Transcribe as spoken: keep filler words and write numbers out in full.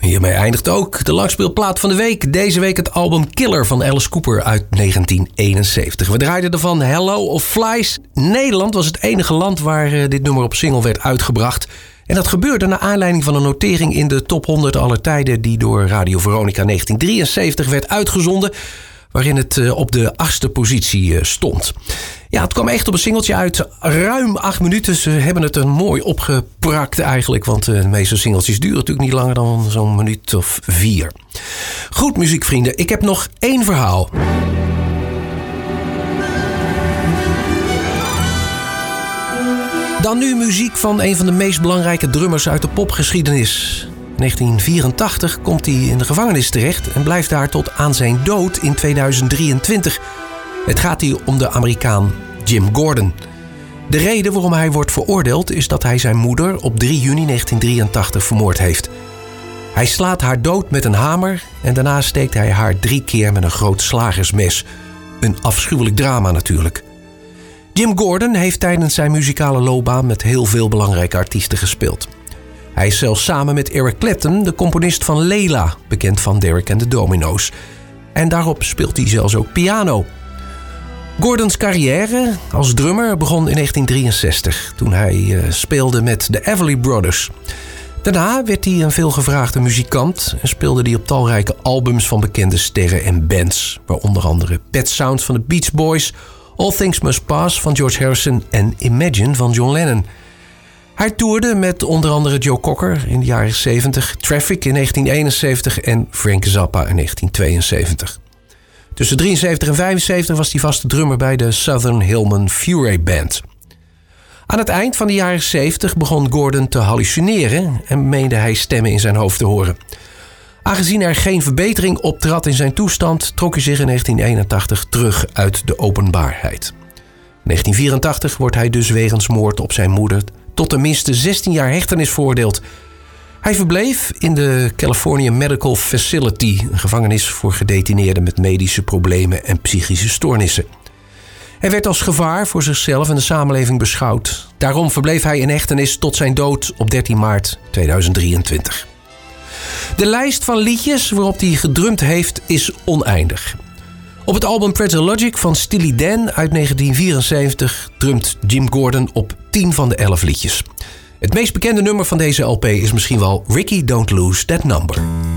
Hiermee eindigt ook de langspeelplaat van de week. Deze week het album Killer van Alice Cooper uit negentien eenenzeventig. We draaiden ervan Hello of Flies. Nederland was het enige land waar dit nummer op single werd uitgebracht. En dat gebeurde naar aanleiding van een notering in de top honderd aller tijden die door Radio Veronica negentien drieënzeventig werd uitgezonden, waarin het op de achtste positie stond. Ja, het kwam echt op een singeltje uit. Ruim acht minuten. Ze hebben het er mooi opgeprakt eigenlijk. Want de meeste singeltjes duren natuurlijk niet langer dan zo'n minuut of vier. Goed, muziekvrienden. Ik heb nog één verhaal. Dan nu muziek van een van de meest belangrijke drummers uit de popgeschiedenis. In negentien vierentachtig komt hij in de gevangenis terecht en blijft daar tot aan zijn dood in tweeduizend drieëntwintig. Het gaat hier om de Amerikaan Jim Gordon. De reden waarom hij wordt veroordeeld is dat hij zijn moeder op drie juni negentien drieëntachtig vermoord heeft. Hij slaat haar dood met een hamer en daarna steekt hij haar drie keer met een groot slagersmes. Een afschuwelijk drama natuurlijk. Jim Gordon heeft tijdens zijn muzikale loopbaan met heel veel belangrijke artiesten gespeeld. Hij is zelfs samen met Eric Clapton de componist van Layla, bekend van Derek and the Dominoes. En daarop speelt hij zelfs ook piano. Gordons carrière als drummer begon in negentien drieënzestig, toen hij uh, speelde met de Everly Brothers. Daarna werd hij een veelgevraagde muzikant en speelde hij op talrijke albums van bekende sterren en bands, waaronder andere Pet Sounds van de Beach Boys, All Things Must Pass van George Harrison en Imagine van John Lennon. Hij toerde met onder andere Joe Cocker in de jaren zeventig, Traffic in negentien eenenzeventig en Frank Zappa in negentien tweeënzeventig. Tussen drieënzeventig en vijfenzeventig was hij vaste drummer bij de Southern Hillman Furay Band. Aan het eind van de jaren zeventig begon Gordon te hallucineren en meende hij stemmen in zijn hoofd te horen. Aangezien er geen verbetering optrad in zijn toestand, trok hij zich in negentien eenentachtig terug uit de openbaarheid. In negentien vierentachtig wordt hij dus wegens moord op zijn moeder tot tenminste zestien jaar hechtenis veroordeeld. Hij verbleef in de California Medical Facility, een gevangenis voor gedetineerden met medische problemen en psychische stoornissen. Hij werd als gevaar voor zichzelf en de samenleving beschouwd. Daarom verbleef hij in hechtenis tot zijn dood op dertien maart tweeduizend drieëntwintig. De lijst van liedjes waarop hij gedrumd heeft is oneindig. Op het album Pretzel Logic van Steely Dan uit negentien vierenzeventig drumt Jim Gordon op tien van de elf liedjes. Het meest bekende nummer van deze L P is misschien wel Ricky Don't Lose That Number.